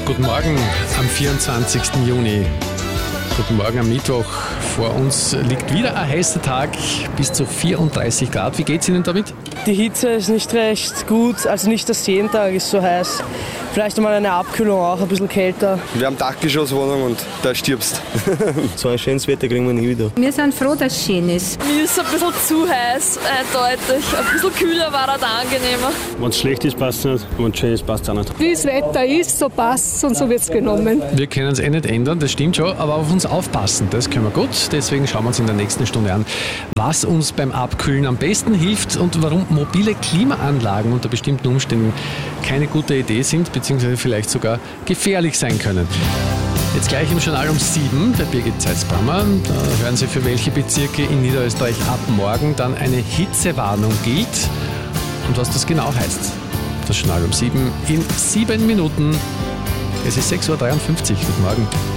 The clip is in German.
Guten Morgen am 24. Juni. Guten Morgen am Mittwoch. Vor uns liegt wieder ein heißer Tag, bis zu 34 Grad. Wie geht's Ihnen damit? Die Hitze ist nicht recht gut, also nicht, dass jeden Tag ist so heiß. Vielleicht einmal eine Abkühlung, auch ein bisschen kälter. Wir haben Dachgeschosswohnung und da stirbst. So ein schönes Wetter kriegen wir nie wieder. Wir sind froh, dass es schön ist. Mir ist ein bisschen zu heiß, eindeutig. Ein bisschen kühler war halt angenehmer. Wenn es schlecht ist, passt es nicht. Wenn es schön ist, passt es auch nicht. Wie das Wetter ist, so passt es und so wird es genommen. Wir können es nicht ändern, das stimmt schon, aber auf uns aufpassen, das können wir gut. Deswegen schauen wir uns in der nächsten Stunde an, was uns beim Abkühlen am besten hilft und warum mobile Klimaanlagen unter bestimmten Umständen keine gute Idee sind, beziehungsweise vielleicht sogar gefährlich sein können. Jetzt gleich im Journal um 7 bei Birgit Zeitzbrammer. Da hören Sie, für welche Bezirke in Niederösterreich ab morgen dann eine Hitzewarnung gilt und was das genau heißt. Das Journal um 7 in 7 Minuten. Es ist 6.53 Uhr. Guten Morgen.